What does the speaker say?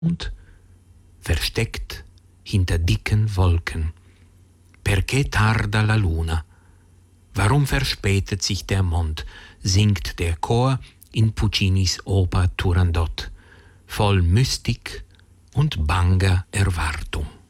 Und versteckt hinter dicken Wolken. Perché tarda la luna? Warum verspätet sich der Mond? Singt der Chor in Puccinis Oper Turandot, voll Mystik und banger Erwartung.